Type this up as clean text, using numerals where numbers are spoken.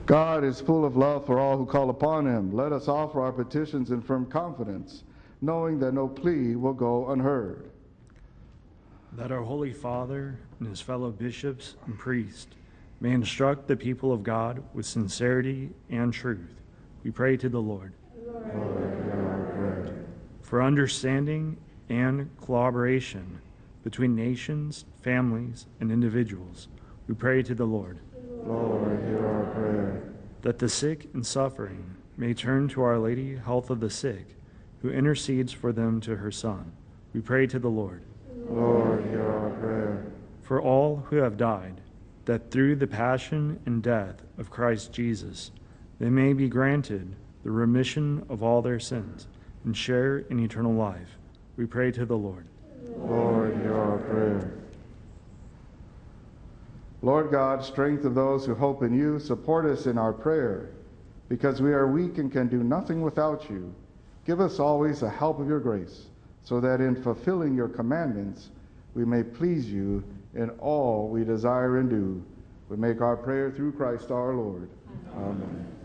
God is full of love for all who call upon him. Let us offer our petitions in firm confidence, knowing that no plea will go unheard. That our Holy Father and his fellow bishops and priests may instruct the people of God with sincerity and truth, we pray to the Lord. Lord, hear our prayer. For understanding and collaboration between nations, families, and individuals, we pray to the Lord. Lord, hear our prayer. That the sick and suffering may turn to Our Lady, Health of the Sick, who intercedes for them to her Son, we pray to the Lord. Lord, hear our prayer. For all who have died, that through the passion and death of Christ Jesus, they may be granted the remission of all their sins and share in eternal life, we pray to the Lord. Lord, hear our prayer. Lord God, strength of those who hope in you, support us in our prayer. Because we are weak and can do nothing without you, give us always the help of your grace, so that in fulfilling your commandments, we may please you in all we desire and do. We make our prayer through Christ our Lord. Amen.